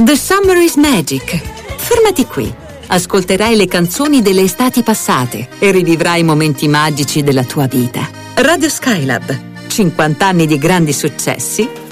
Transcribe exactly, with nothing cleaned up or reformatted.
The Summer is Magic. Fermati qui. Ascolterai le canzoni delle estati passate e rivivrai i momenti magici della tua vita. Radio Skylab. cinquanta anni di grandi successi